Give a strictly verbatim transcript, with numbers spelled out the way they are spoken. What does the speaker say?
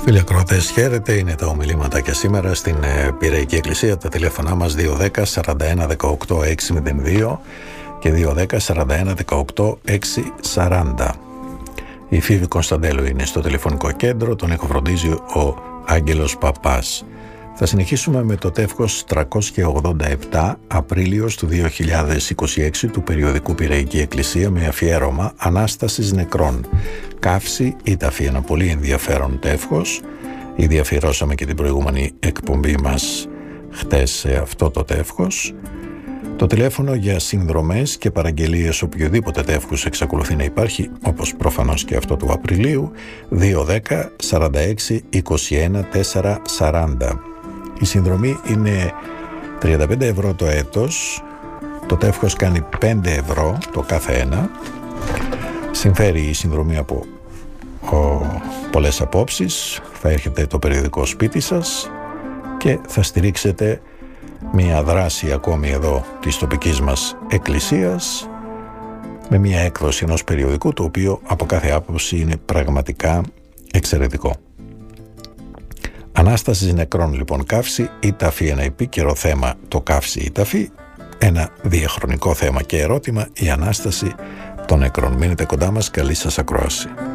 Φίλοι ακροατές, χαίρετε. Είναι τα ομιλήματα και σήμερα στην Πειραϊκή Εκκλησία. Τα τηλέφωνά μας δύο δέκα σαράντα ένα δεκαοκτώ εξακόσια δύο και δύο δέκα σαράντα ένα δεκαοκτώ εξακόσια σαράντα. Η Φίβη Κωνσταντέλου είναι στο τηλεφωνικό κέντρο, τον έχω φροντίζει ο Άγγελος Παπάς. Θα συνεχίσουμε με το τεύχος τριακόσια ογδόντα επτά Απρίλιος του δύο χιλιάδες είκοσι έξι του περιοδικού Πειραϊκή Εκκλησία με αφιέρωμα Ανάστασης νεκρών. Καύση ή ταφή, ένα πολύ ενδιαφέρον τεύχος. Ήδη αφιερώσαμε και την προηγούμενη εκπομπή μας χτες σε αυτό το τεύχος. Το τηλέφωνο για συνδρομές και παραγγελίες οποιοδήποτε τεύχους εξακολουθεί να υπάρχει, όπως προφανώς και αυτό του Απριλίου, δύο δέκα σαράντα έξι είκοσι ένα τετρακόσια σαράντα. Η συνδρομή είναι τριάντα πέντε ευρώ το έτος, το τεύχος κάνει πέντε ευρώ το κάθε ένα. Συμφέρει η συνδρομή από ο, πολλές απόψεις. Θα έρχεται το περιοδικό σπίτι σας και θα στηρίξετε μια δράση ακόμη εδώ της τοπικής μας εκκλησίας με μια έκδοση ενός περιοδικού, το οποίο από κάθε άποψη είναι πραγματικά εξαιρετικό. Ανάσταση νεκρών λοιπόν, καύση ή ταφή, ένα επίκαιρο θέμα το καύση ή ταφή, ένα διαχρονικό θέμα και ερώτημα, η Ανάσταση των νεκρών. Μείνετε κοντά μας, καλή σας ακρόαση.